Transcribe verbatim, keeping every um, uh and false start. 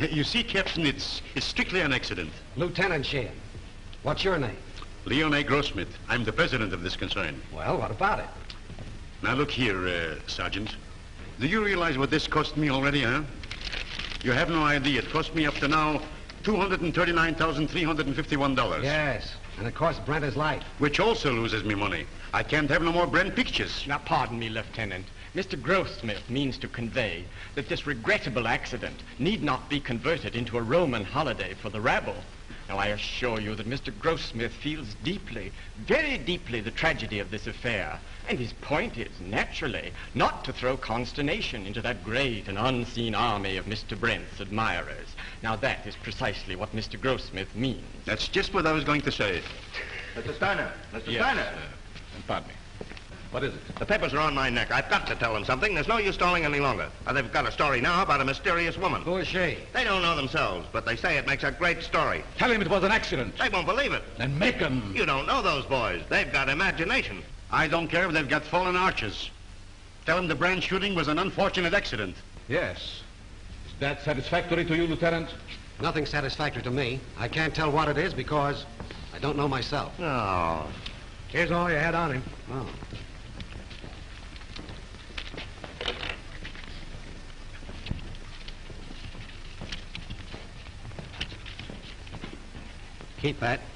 You see, Captain, it's, it's strictly an accident. Lieutenant Sheehan, what's your name? Leon A. Grossmith. I'm the president of this concern. Well, what about it? Now, look here, uh, Sergeant. Do you realize what this cost me already, huh? You have no idea. It cost me up to now two hundred thirty-nine thousand three hundred fifty-one dollars. Yes, and it cost Brent his life. Which also loses me money. I can't have no more Brent pictures. Now, pardon me, Lieutenant. Mister Grossmith means to convey that this regrettable accident need not be converted into a Roman holiday for the rabble. Now, I assure you that Mister Grossmith feels deeply, very deeply, the tragedy of this affair. And his point is, naturally, not to throw consternation into that great and unseen army of Mister Brent's admirers. Now, that is precisely what Mister Grossmith means. That's just what I was going to say. Mister Steiner, Mister Yes, Steiner. uh, pardon me. What is it? The papers are on my neck. I've got to tell them something. There's no use stalling any longer. Uh, they've got a story now about a mysterious woman. Who is she? They don't know themselves, but they say it makes a great story. Tell him it was an accident. They won't believe it. Then make him. You don't know those boys. They've got imagination. I don't care if they've got fallen arches. Tell them the Brand shooting was an unfortunate accident. Yes. Is that satisfactory to you, Lieutenant? Nothing satisfactory to me. I can't tell what it is because I don't know myself. Oh. Here's all you had on him. Oh. Keep that.